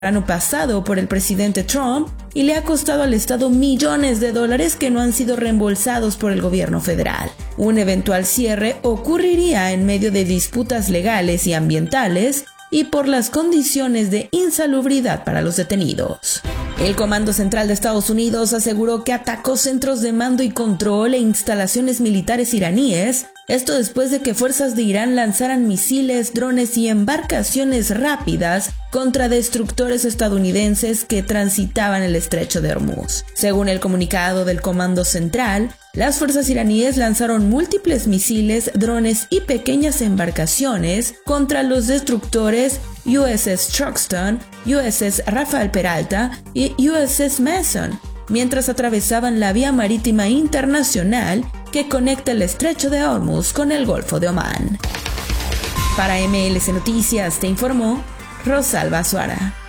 verano pasado por el presidente Trump y le ha costado al Estado millones de dólares que no han sido reembolsados por el gobierno federal. Un eventual cierre ocurriría en medio de disputas legales y ambientales y por las condiciones de insalubridad para los detenidos. El Comando Central de Estados Unidos aseguró que atacó centros de mando y control e instalaciones militares iraníes, esto después de que fuerzas de Irán lanzaran misiles, drones y embarcaciones rápidas contra destructores estadounidenses que transitaban el estrecho de Hormuz. Según el comunicado del Comando Central, las fuerzas iraníes lanzaron múltiples misiles, drones y pequeñas embarcaciones contra los destructores USS Truxtun, USS Rafael Peralta y USS Mason, mientras atravesaban la vía marítima internacional que conecta el estrecho de Hormuz con el Golfo de Omán. Para MLC Noticias te informó Rosalba Suara.